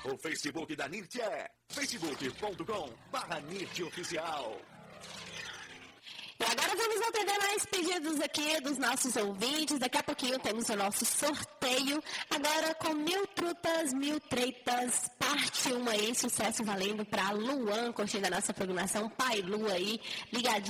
O Facebook da NIRT é facebook.com/NIRTOficial. E agora vamos atender mais pedidos aqui dos nossos ouvintes. Daqui a pouquinho temos o nosso sorteio. Agora com 1000 trutas, 1000 tretas, parte 1 aí, sucesso valendo para Luan, curtindo a nossa programação. Pai Lu aí, ligadinho.